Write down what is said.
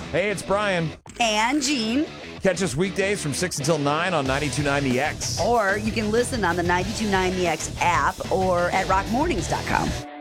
Hey, it's Brian. And Gene. Catch us weekdays from 6 until 9 on 92.9 The X. Or you can listen on the 92.9 The X app or at rockmornings.com.